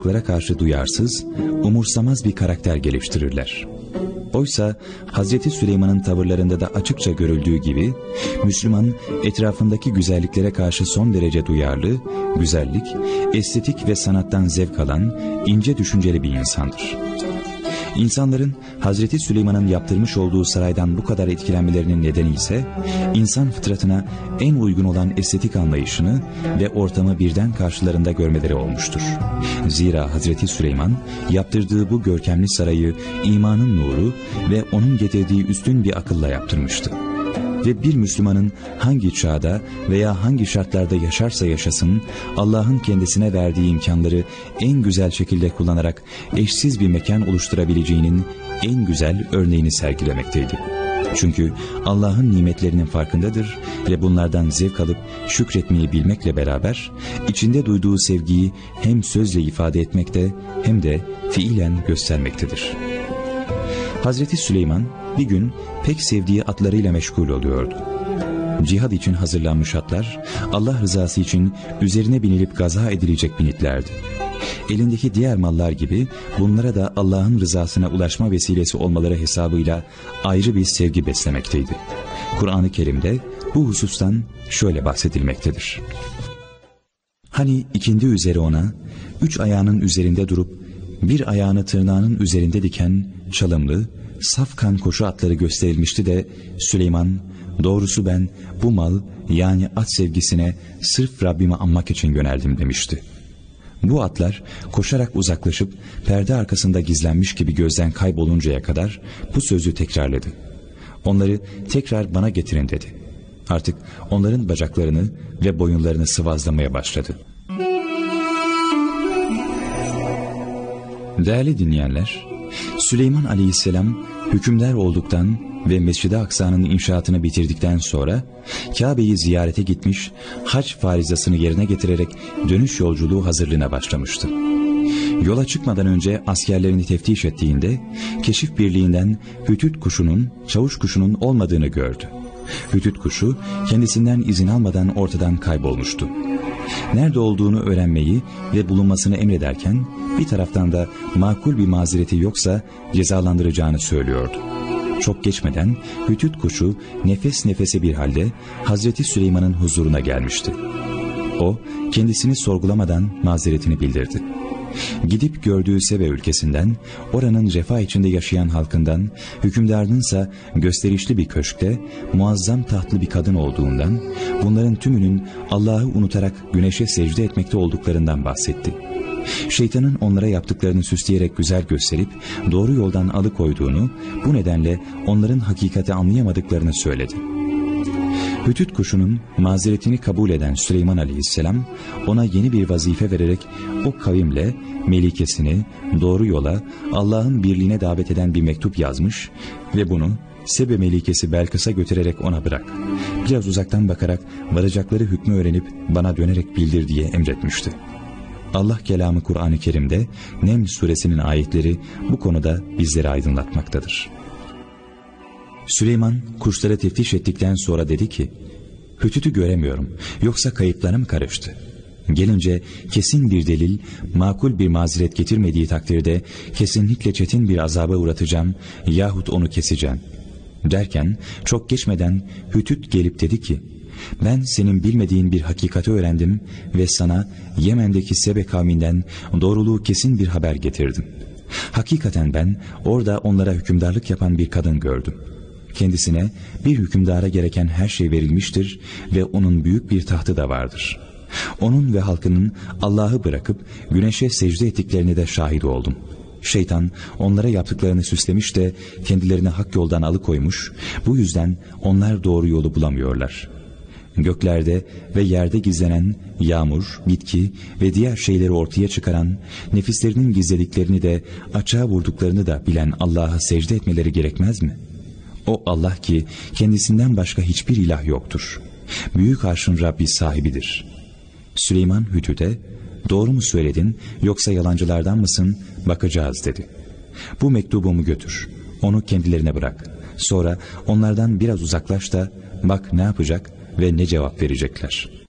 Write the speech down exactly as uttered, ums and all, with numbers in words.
karşı duyarsız, umursamaz bir karakter geliştirirler. Oysa Hazreti Süleyman'ın tavırlarında da açıkça görüldüğü gibi, Müslüman etrafındaki güzelliklere karşı son derece duyarlı, güzellik, estetik ve sanattan zevk alan, ince düşünceli bir insandır. İnsanların Hazreti Süleyman'ın yaptırmış olduğu saraydan bu kadar etkilenmelerinin nedeni ise, insan fıtratına en uygun olan estetik anlayışını ve ortamı birden karşılarında görmeleri olmuştur. Zira Hazreti Süleyman yaptırdığı bu görkemli sarayı imanın nuru ve onun getirdiği üstün bir akılla yaptırmıştı. Ve bir Müslümanın hangi çağda veya hangi şartlarda yaşarsa yaşasın, Allah'ın kendisine verdiği imkanları en güzel şekilde kullanarak eşsiz bir mekan oluşturabileceğinin en güzel örneğini sergilemekteydi. Çünkü Allah'ın nimetlerinin farkındadır ve bunlardan zevk alıp şükretmeyi bilmekle beraber, içinde duyduğu sevgiyi hem sözle ifade etmekte hem de fiilen göstermektedir. Hazreti Süleyman bir gün pek sevdiği atlarıyla meşgul oluyordu. Cihad için hazırlanmış atlar, Allah rızası için üzerine binilip gaza edilecek binitlerdi. Elindeki diğer mallar gibi bunlara da Allah'ın rızasına ulaşma vesilesi olmaları hesabıyla ayrı bir sevgi beslemekteydi. Kur'an-ı Kerim'de bu husustan şöyle bahsedilmektedir. Hani ikindi üzeri ona, üç ayağının üzerinde durup, bir ayağını tırnağının üzerinde diken çalımlı, safkan koşu atları gösterilmişti de Süleyman, doğrusu ben bu mal yani at sevgisine sırf Rabbimi anmak için yöneldim demişti. Bu atlar koşarak uzaklaşıp perde arkasında gizlenmiş gibi gözden kayboluncaya kadar bu sözü tekrarladı. Onları tekrar bana getirin dedi. Artık onların bacaklarını ve boyunlarını sıvazlamaya başladı. Değerli dinleyenler, Süleyman Aleyhisselam hükümdar olduktan ve Mescid-i Aksa'nın inşaatını bitirdikten sonra Kabe'yi ziyarete gitmiş, hac farizasını yerine getirerek dönüş yolculuğu hazırlığına başlamıştı. Yola çıkmadan önce askerlerini teftiş ettiğinde keşif birliğinden hütüt kuşunun, çavuş kuşunun olmadığını gördü. Hütüt kuşu kendisinden izin almadan ortadan kaybolmuştu. Nerede olduğunu öğrenmeyi ve bulunmasını emrederken bir taraftan da makul bir mazereti yoksa cezalandıracağını söylüyordu. Çok geçmeden hütüt kuşu nefes nefese bir halde Hazreti Süleyman'ın huzuruna gelmişti. O kendisini sorgulamadan mazeretini bildirdi. Gidip gördüğü Sebe ülkesinden, oranın refah içinde yaşayan halkından, hükümdarınınsa gösterişli bir köşkte muazzam tahtlı bir kadın olduğundan, bunların tümünün Allah'ı unutarak güneşe secde etmekte olduklarından bahsetti. Şeytanın onlara yaptıklarını süsleyerek güzel gösterip doğru yoldan alıkoyduğunu, bu nedenle onların hakikati anlayamadıklarını söyledi. Hütüt kuşunun mazeretini kabul eden Süleyman Aleyhisselam ona yeni bir vazife vererek o kavimle melikesini doğru yola, Allah'ın birliğine davet eden bir mektup yazmış ve bunu Sebe melikesi Belkıs'a götürerek ona bırak, biraz uzaktan bakarak varacakları hükmü öğrenip bana dönerek bildir diye emretmişti. Allah kelamı Kur'an-ı Kerim'de Nem suresinin ayetleri bu konuda bizleri aydınlatmaktadır. Süleyman kuşları teftiş ettikten sonra dedi ki, hütütü göremiyorum, yoksa kayıplarım karıştı. Gelince kesin bir delil, makul bir mazeret getirmediği takdirde kesinlikle çetin bir azaba uğratacağım yahut onu keseceğim. Derken çok geçmeden hütüt gelip dedi ki, ben senin bilmediğin bir hakikati öğrendim ve sana Yemen'deki Sebe kavminden doğruluğu kesin bir haber getirdim. Hakikaten ben orada onlara hükümdarlık yapan bir kadın gördüm. Kendisine bir hükümdara gereken her şey verilmiştir ve onun büyük bir tahtı da vardır. Onun ve halkının Allah'ı bırakıp güneşe secde ettiklerini de şahit oldum. Şeytan onlara yaptıklarını süslemiş de kendilerini hak yoldan alıkoymuş, bu yüzden onlar doğru yolu bulamıyorlar. Göklerde ve yerde gizlenen yağmur, bitki ve diğer şeyleri ortaya çıkaran, nefislerinin gizlediklerini de açığa vurduklarını da bilen Allah'a secde etmeleri gerekmez mi? O Allah ki kendisinden başka hiçbir ilah yoktur. Büyük arşın Rabbi sahibidir. Süleyman Hütüt'e, doğru mu söyledin yoksa yalancılardan mısın, bakacağız dedi. Bu mektubumu götür, onu kendilerine bırak. Sonra onlardan biraz uzaklaş da bak ne yapacak ve ne cevap verecekler.